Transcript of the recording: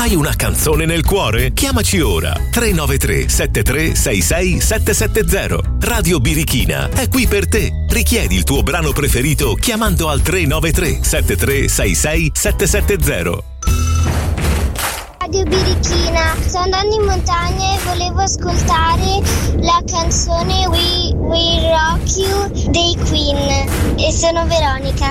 Hai una canzone nel cuore? Chiamaci ora. 393 7366 770. Radio Birichina è qui per te. Richiedi il tuo brano preferito chiamando al 393 7366 770. Radio Birichina, sto andando in montagna e volevo ascoltare la canzone We Rock You dei Queen e sono Veronica.